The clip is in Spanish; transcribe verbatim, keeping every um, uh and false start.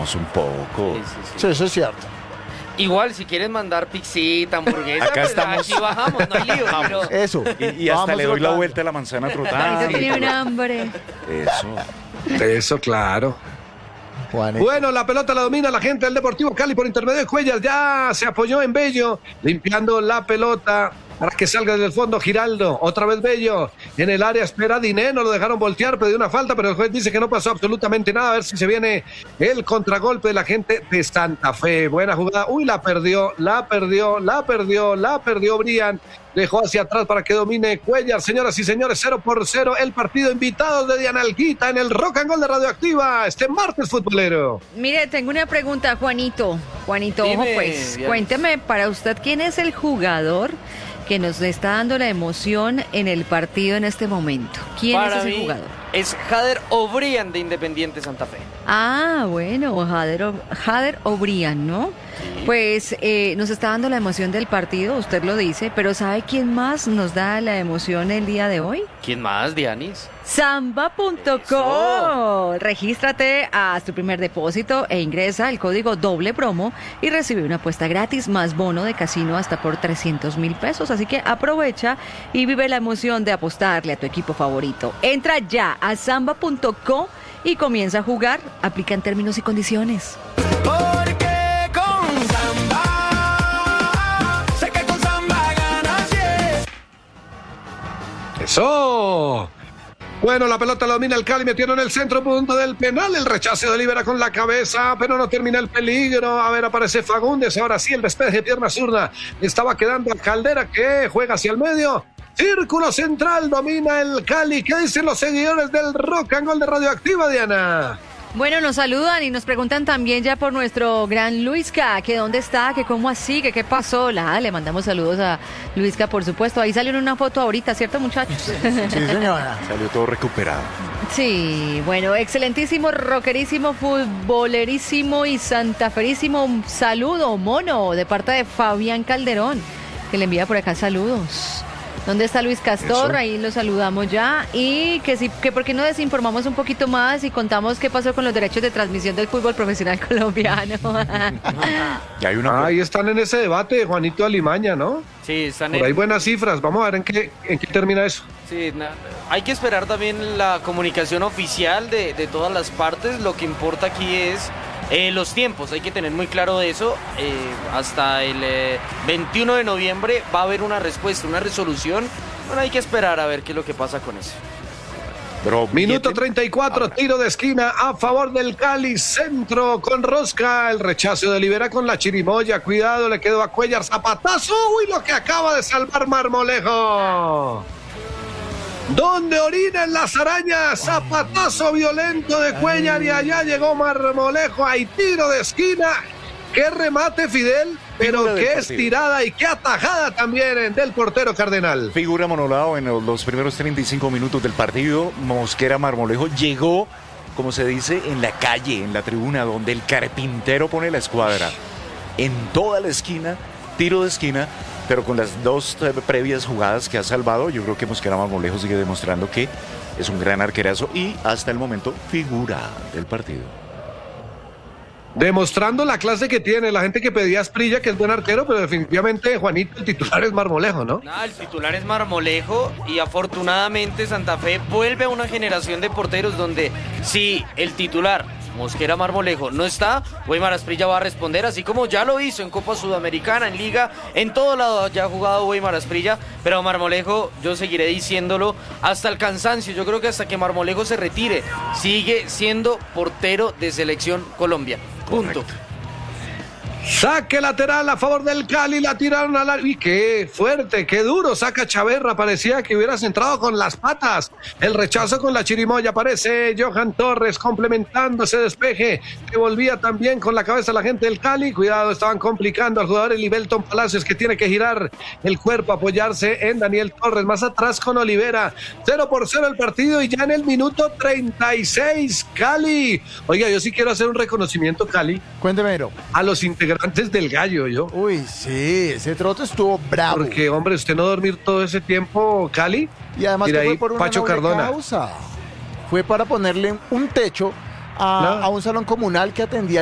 relajemos un poco. Sí, sí, sí. Sí, eso es cierto. Igual, si quieren mandar pixita, hamburguesa, Acá pues estamos. aquí bajamos, no hay lío. Pero... Eso. Y, y hasta Vamos le doy la rotando. vuelta a la manzana Ahorita trotada. tiene un hambre. Eso. Eso, claro. Juanito. Bueno, la pelota la domina la gente del Deportivo Cali por intermedio de Cuellar. Ya se apoyó en Bello, limpiando la pelota para que salga desde el fondo Giraldo. Otra vez Bello en el área, espera Diné, no lo dejaron voltear, pidió una falta, pero el juez dice que no pasó absolutamente nada. A ver si se viene el contragolpe de la gente de Santa Fe. Buena jugada. Uy, la perdió, la perdió, la perdió, la perdió Brian. Dejó hacia atrás para que domine Cuellar. Señoras y señores, cero por cero el partido. Invitados de Diana Alguita en el Rock and Roll de Radioactiva este martes futbolero. Mire, tengo una pregunta, Juanito. Juanito, Dime, ojo pues, Diana. cuénteme para usted quién es el jugador que nos está dando la emoción en el partido en este momento. ¿Quién Para es ese mí jugador? es Jader O'Brien de Independiente Santa Fe. Ah, bueno, Jader, O- Jader O'Brien, ¿no? Pues eh, nos está dando la emoción del partido, usted lo dice, pero ¿sabe quién más nos da la emoción el día de hoy? ¿Quién más, Dianis? Samba punto com. Regístrate a tu primer depósito e ingresa el código doble promo y recibe una apuesta gratis más bono de casino hasta por trescientos mil pesos. Así que aprovecha y vive la emoción de apostarle a tu equipo favorito. Entra ya a samba punto com y comienza a jugar. Aplica en términos y condiciones. Porque con Samba, sé que con Samba ganas, yes. ¡Eso! Bueno, la pelota la domina el Cali, metieron en el centro punto del penal, el rechazo de Olivera con la cabeza, pero no termina el peligro. A ver, aparece Fagundes, ahora sí el despeje de pierna zurda, estaba quedando a Caldera que juega hacia el medio. Círculo central, domina el Cali. ¿Qué dicen los seguidores del Rock and Roll de Radioactiva, Diana? Bueno, nos saludan y nos preguntan también ya por nuestro gran Luisca, que dónde está, que cómo así, que qué pasó. La, le mandamos saludos a Luisca, por supuesto. Ahí salió en una foto ahorita, ¿cierto, muchachos? Sí, señora. Salió todo recuperado. Sí, bueno, excelentísimo, rockerísimo, futbolerísimo y santaferísimo. Un saludo, mono, de parte de Fabián Calderón, que le envía por acá saludos. ¿Dónde está Luis Castor? Eso. Ahí lo saludamos ya. Y que sí, que por qué no desinformamos un poquito más y contamos qué pasó con los derechos de transmisión del fútbol profesional colombiano. Y hay una. Ahí están en ese debate, Juanito Alimaña, ¿no? Sí, están Por en- ahí buenas cifras. Vamos a ver en qué, en qué termina eso. Sí, na- hay que esperar también la comunicación oficial de, de todas las partes. Lo que importa aquí es eh, los tiempos, hay que tener muy claro eso. Eh, hasta el eh, veintiuno de noviembre va a haber una respuesta, una resolución. Bueno, hay que esperar a ver qué es lo que pasa con eso. Pero Minuto billete- treinta y cuatro, tiro de esquina a favor del Cali, centro con Rosca, el rechazo de Olivera con la chirimoya, cuidado, le quedó a Cuellar, zapatazo, uy, lo que acaba de salvar Marmolejo. ¿Dónde orinan las arañas? Zapatazo violento de Cuellar y allá llegó Marmolejo, hay tiro de esquina. Qué remate, Fidel, pero Figura del qué partido. estirada y qué atajada también del portero Cardenal. Figura Monolao en los primeros treinta y cinco minutos del partido. Mosquera Marmolejo llegó, como se dice, en la calle, en la tribuna, donde el carpintero pone la escuadra. En toda la esquina, tiro de esquina, pero con las dos eh, previas jugadas que ha salvado, yo creo que Mosquera Marmolejo sigue demostrando que es un gran arquerazo y hasta el momento figura del partido. Demostrando la clase que tiene la gente que pedía a Asprilla, que es buen arquero, pero definitivamente Juanito, el titular es Marmolejo, ¿no? Nada, el titular es Marmolejo y afortunadamente Santa Fe vuelve a una generación de porteros donde si el titular Mosquera Marmolejo no está, Weimar Asprilla va a responder, así como ya lo hizo en Copa Sudamericana, en Liga, en todo lado ya ha jugado Weimar Asprilla, pero Marmolejo, yo seguiré diciéndolo hasta el cansancio, yo creo que hasta que Marmolejo se retire, sigue siendo portero de Selección Colombia. Punto. Correcto. Saque lateral a favor del Cali, la tiraron al área. Y qué fuerte, qué duro. Saca Chaverra, parecía que hubieras entrado con las patas. El rechazo con la chirimoya, aparece Johan Torres complementando ese despeje. Que volvía también con la cabeza la gente del Cali. Cuidado, estaban complicando al jugador Elibelton Palacios, que tiene que girar el cuerpo, apoyarse en Daniel Torres. Más atrás con Olivera. cero por cero el partido y ya en el minuto treinta y seis, Cali. Oiga, yo sí quiero hacer un reconocimiento, Cali, Cuénteme, Ero. a los integrantes del Gallo, yo. Uy, sí, ese trote estuvo bravo. Porque, hombre, usted no dormir todo ese tiempo, Cali. Y además Mira que fue ahí, por una Pacho noble Cardona. causa. Fue para ponerle un techo a, No. a un salón comunal que atendía